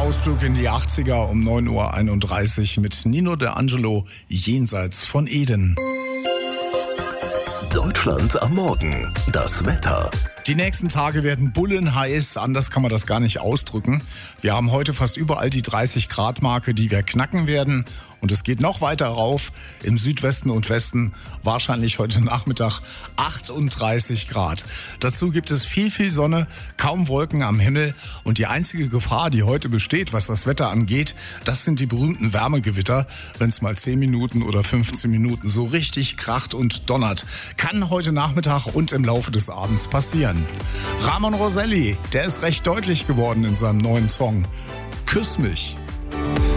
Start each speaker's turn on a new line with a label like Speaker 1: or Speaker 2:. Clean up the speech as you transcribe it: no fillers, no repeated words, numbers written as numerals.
Speaker 1: Ausflug in die 80er um 9.31 Uhr mit Nino De Angelo, Jenseits von Eden.
Speaker 2: Deutschland am Morgen. Das Wetter.
Speaker 1: Die nächsten Tage werden bullenheiß, anders kann man das gar nicht ausdrücken. Wir haben heute fast überall die 30-Grad-Marke, die wir knacken werden. Und es geht noch weiter rauf. Im Südwesten und Westen wahrscheinlich heute Nachmittag 38 Grad. Dazu gibt es viel Sonne, kaum Wolken am Himmel. Und die einzige Gefahr, die heute besteht, was das Wetter angeht, das sind die berühmten Wärmegewitter. Wenn es mal 10 Minuten oder 15 Minuten so richtig kracht und donnert. Kann heute Nachmittag und im Laufe des Abends passieren. Ramon Roselli, der ist recht deutlich geworden in seinem neuen Song. Küss mich.